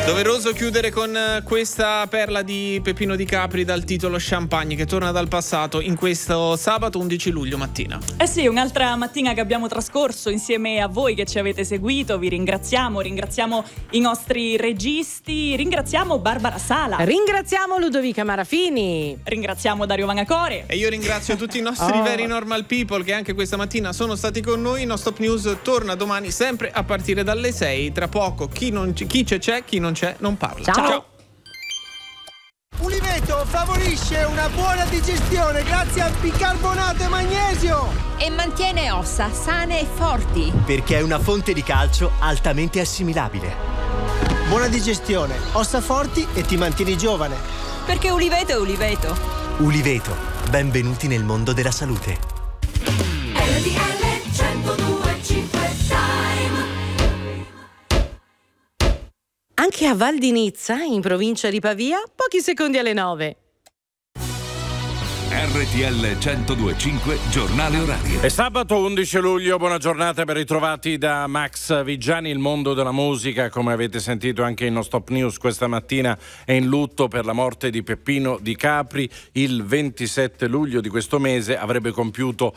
Doveroso chiudere con questa perla di Peppino Di Capri dal titolo Champagne, che torna dal passato in questo sabato 11 luglio mattina. Eh sì, un'altra mattina che abbiamo trascorso insieme a voi che ci avete seguito. Vi ringraziamo i nostri registi, ringraziamo Barbara Sala, ringraziamo Ludovica Marafini, ringraziamo Dario Vanaccore e io ringrazio tutti i nostri very normal people che anche questa mattina sono stati con noi. No Stop News torna domani sempre a partire dalle 6. Tra poco chi c'è, chi non c'è non parla. Ciao. Uliveto favorisce una buona digestione grazie al bicarbonato e magnesio e mantiene ossa sane e forti perché è una fonte di calcio altamente assimilabile. Buona digestione, ossa forti e ti mantieni giovane. Perché Uliveto è Uliveto. Uliveto, benvenuti nel mondo della salute. RTL 102.5 Anche a Val di Nizza, in provincia di Pavia, pochi secondi alle 9. RTL 102.5 Giornale Orario. È sabato 11 luglio, buona giornata, ben ritrovati da Max Vigiani. Il mondo della musica, come avete sentito anche in No Stop News questa mattina, è in lutto per la morte di Peppino Di Capri. Il 27 luglio di questo mese avrebbe compiuto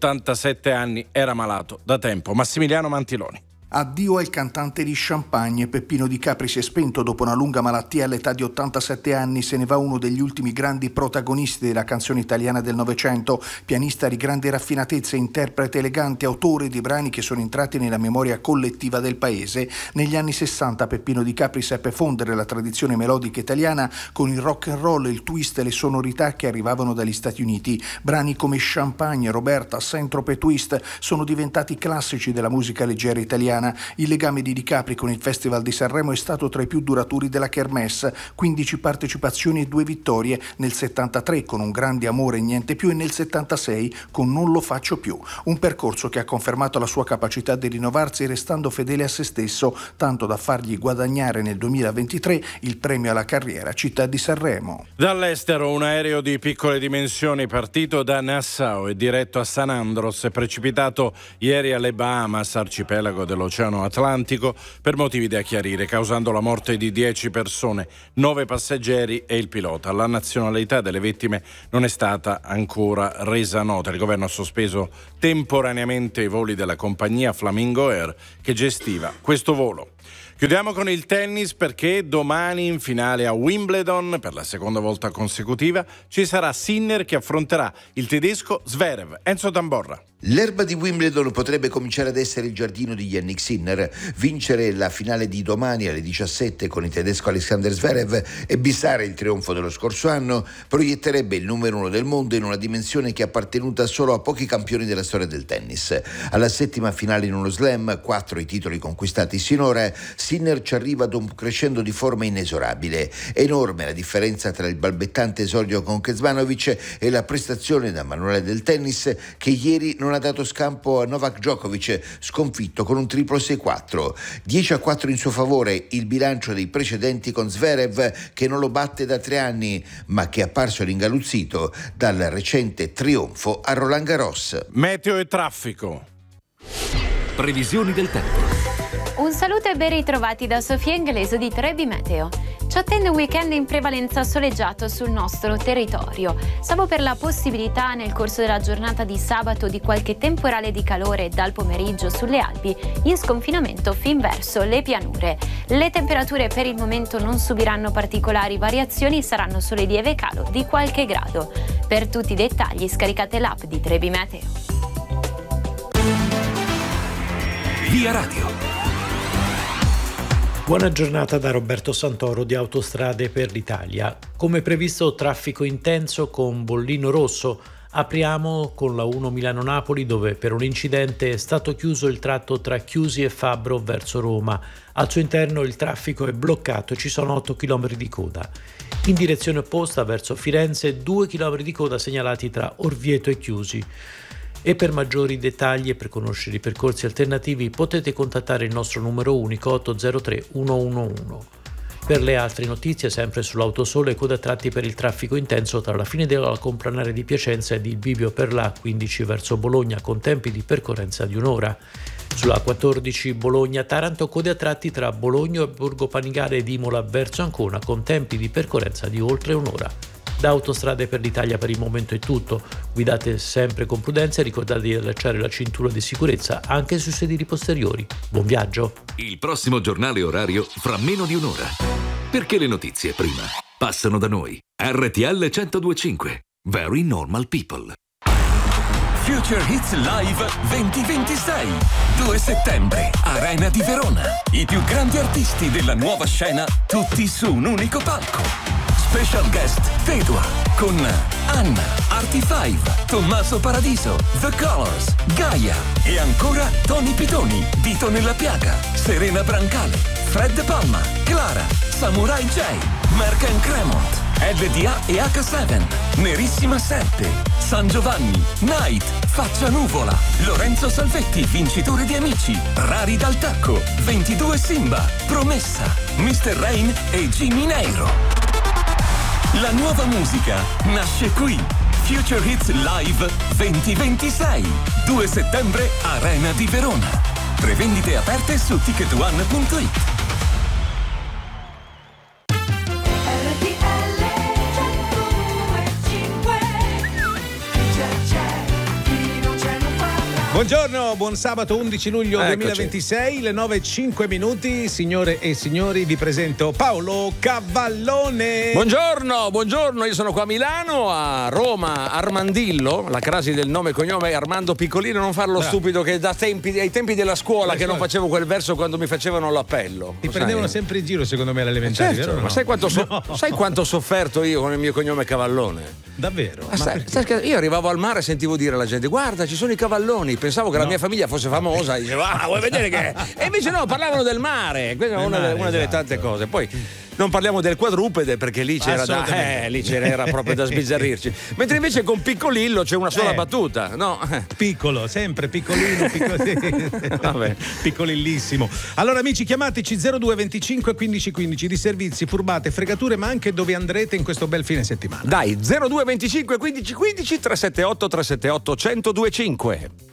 87 anni, era malato da tempo. Massimiliano Mantiloni. Addio al cantante di Champagne. Peppino Di Capri si è spento dopo una lunga malattia all'età di 87 anni. Se ne va uno degli ultimi grandi protagonisti della canzone italiana del Novecento, pianista di grande raffinatezza, interprete elegante, autore di brani che sono entrati nella memoria collettiva del paese. Negli anni 60 Peppino Di Capri seppe fondere la tradizione melodica italiana con il rock and roll, il twist e le sonorità che arrivavano dagli Stati Uniti. Brani come Champagne, Roberta, Saint-Tropez Twist sono diventati classici della musica leggera italiana. Il legame di Di Capri con il Festival di Sanremo è stato tra i più duraturi della Kermesse, 15 partecipazioni e 2 vittorie, nel 73 con Un grande amore e niente più e nel 76 con Non lo faccio più. Un percorso che ha confermato la sua capacità di rinnovarsi restando fedele a se stesso, tanto da fargli guadagnare nel 2023 il premio alla carriera Città di Sanremo. Dall'estero un aereo di piccole dimensioni partito da Nassau e diretto a San Andros è precipitato ieri alle Bahamas, arcipelago dell'Oceano Atlantico, per motivi da chiarire, causando la morte di 10 persone, 9 passeggeri e il pilota. La nazionalità delle vittime non è stata ancora resa nota. Il governo ha sospeso temporaneamente i voli della compagnia Flamingo Air che gestiva questo volo. Chiudiamo con il tennis perché domani in finale a Wimbledon, per la seconda volta consecutiva, ci sarà Sinner che affronterà il tedesco Zverev. Enzo Tamborra. L'erba di Wimbledon potrebbe cominciare ad essere il giardino di Jannik Sinner. Vincere la finale di domani alle 17 con il tedesco Alexander Zverev e bissare il trionfo dello scorso anno proietterebbe il numero 1 del mondo in una dimensione che è appartenuta solo a pochi campioni della storia del tennis. Alla settima finale in uno slam, 4 i titoli conquistati sinora, Sinner ci arriva ad un crescendo di forma inesorabile. Enorme la differenza tra il balbettante esordio con Kecmanovic e la prestazione da manuale del tennis che ieri non ha dato scampo a Novak Djokovic, sconfitto con un triplo 6-4. 10-4 in suo favore il bilancio dei precedenti con Zverev, che non lo batte da 3 anni, ma che è apparso ringaluzzito dal recente trionfo a Roland Garros. Meteo e traffico. Previsioni del tempo. Un saluto e ben ritrovati da Sofia Ingleso di Trebi Meteo. Ci attende un weekend in prevalenza soleggiato sul nostro territorio, salvo per la possibilità nel corso della giornata di sabato di qualche temporale di calore dal pomeriggio sulle Alpi, in sconfinamento fin verso le pianure. Le temperature per il momento non subiranno particolari variazioni, saranno solo in lieve calo di qualche grado. Per tutti i dettagli scaricate l'app di Trebi Meteo. Via Radio. Buona giornata da Roberto Santoro di Autostrade per l'Italia. Come previsto, traffico intenso con bollino rosso. Apriamo con la 1 Milano-Napoli, dove per un incidente è stato chiuso il tratto tra Chiusi e Fabbro verso Roma. Al suo interno il traffico è bloccato, ci sono 8 km di coda. In direzione opposta verso Firenze 2 km di coda segnalati tra Orvieto e Chiusi. E per maggiori dettagli e per conoscere i percorsi alternativi potete contattare il nostro numero unico 803 111. Per le altre notizie, sempre sull'Autosole, coda a tratti per il traffico intenso tra la fine della Complanare di Piacenza ed il bivio per l'A15 verso Bologna, con tempi di percorrenza di un'ora. Sulla 14 Bologna-Taranto, code a tratti tra Bologna e Borgo Panigale ed Imola verso Ancona, con tempi di percorrenza di oltre un'ora. Da Autostrade per l'Italia per il momento è tutto. Guidate sempre con prudenza e ricordate di allacciare la cintura di sicurezza anche sui sedili posteriori. Buon viaggio! Il prossimo giornale orario fra meno di un'ora. Perché le notizie prima passano da noi. RTL 102.5. Very Normal People. Future Hits Live 2026. 2 settembre, Arena di Verona. I più grandi artisti della nuova scena, tutti su un unico palco. Special guest Fedua con Anna, Artie5, Tommaso Paradiso, The Colors, Gaia e ancora Tony Pitoni, Dito nella Piaga, Serena Brancale, Fred Palma, Clara, Samurai J, Mark and Cremont, LDA e H7, Nerissima 7, San Giovanni, Night, Faccia Nuvola, Lorenzo Salvetti, vincitore di Amici, Rari dal Tacco, 22 Simba, Promessa, Mr. Rain e Jimmy Neiro. La nuova musica nasce qui. Future Hits Live 2026. 2 settembre, Arena di Verona. Prevendite aperte su ticketone.it. Buongiorno, buon sabato 11 luglio 2026, le 9:05, signore e signori, vi presento Paolo Cavallone. Buongiorno, io sono qua a Milano, a Roma, Armandillo, la crasi del nome e cognome è Armando Piccolino, non farlo stupido che ai tempi della scuola che non facevo quel verso quando mi facevano l'appello. Ti prendevano sempre in giro secondo me all'elementare, certo, vero? Ma sai quanto ho sofferto io con il mio cognome Cavallone? Davvero? Io arrivavo al mare e sentivo dire alla gente: guarda, ci sono i cavalloni. Pensavo che la mia famiglia fosse famosa, dicevo, vuoi vedere che. E invece no, parlavano del mare. Questa è una delle tante cose. Poi non parliamo del quadrupede, perché lì c'era era proprio da sbizzarrirci. Mentre invece con Piccolillo c'è una sola battuta, no? Piccolo, sempre piccolino. Vabbè, piccolillissimo. Allora amici, chiamateci 02 25 15 15 di servizi, furbate, fregature, ma anche dove andrete in questo bel fine settimana. Dai, 02 25 15 15 378 378 1025.